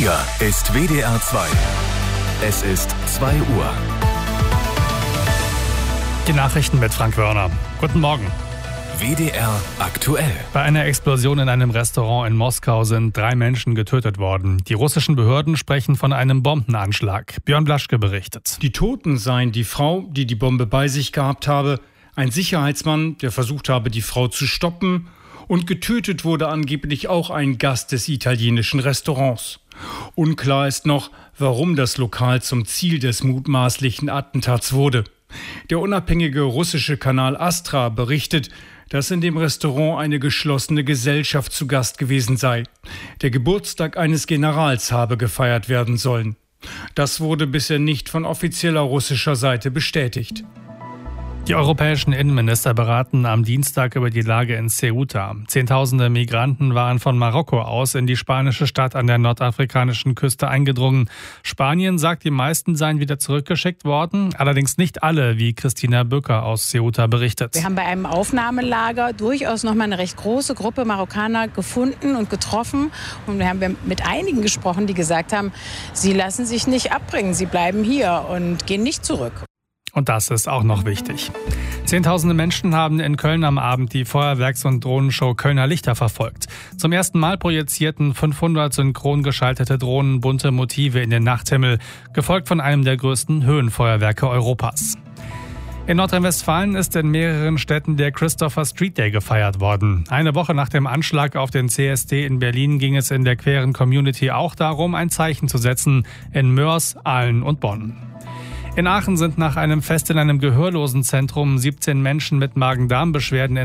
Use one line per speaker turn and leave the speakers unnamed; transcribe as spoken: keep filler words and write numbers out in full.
Hier ist W D R zwei. Es ist zwei Uhr.
Die Nachrichten mit Frank Wörner. Guten Morgen.
W D R aktuell.
Bei einer Explosion in einem Restaurant in Moskau sind drei Menschen getötet worden. Die russischen Behörden sprechen von einem Bombenanschlag. Björn Blaschke berichtet.
Die Toten seien die Frau, die die Bombe bei sich gehabt habe, ein Sicherheitsmann, der versucht habe, die Frau zu stoppen, und getötet wurde angeblich auch ein Gast des italienischen Restaurants. Unklar ist noch, warum das Lokal zum Ziel des mutmaßlichen Attentats wurde. Der unabhängige russische Kanal Astra berichtet, dass in dem Restaurant eine geschlossene Gesellschaft zu Gast gewesen sei. Der Geburtstag eines Generals habe gefeiert werden sollen. Das wurde bisher nicht von offizieller russischer Seite bestätigt.
Die europäischen Innenminister beraten am Dienstag über die Lage in Ceuta. Zehntausende Migranten waren von Marokko aus in die spanische Stadt an der nordafrikanischen Küste eingedrungen. Spanien sagt, die meisten seien wieder zurückgeschickt worden, allerdings nicht alle, wie Christina Bücker aus Ceuta berichtet.
Wir haben bei einem Aufnahmelager durchaus noch mal eine recht große Gruppe Marokkaner gefunden und getroffen. Und wir haben mit einigen gesprochen, die gesagt haben, sie lassen sich nicht abbringen, sie bleiben hier und gehen nicht zurück.
Und das ist auch noch wichtig. Zehntausende Menschen haben in Köln am Abend die Feuerwerks- und Drohnenshow Kölner Lichter verfolgt. Zum ersten Mal projizierten fünfhundert synchron geschaltete Drohnen bunte Motive in den Nachthimmel, gefolgt von einem der größten Höhenfeuerwerke Europas. In Nordrhein-Westfalen ist in mehreren Städten der Christopher Street Day gefeiert worden. Eine Woche nach dem Anschlag auf den C S D in Berlin ging es in der queeren Community auch darum, ein Zeichen zu setzen in Mörs, Aalen und Bonn. In Aachen sind nach einem Fest in einem Gehörlosenzentrum siebzehn Menschen mit Magen-Darm-Beschwerden